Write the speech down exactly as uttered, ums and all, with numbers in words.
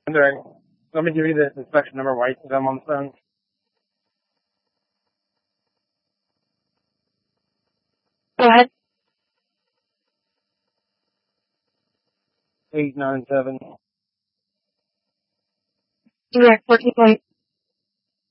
Wondering, let me give you the inspection number white because I'm on the phone. Go ahead. eight nine seven. Direct fourteen point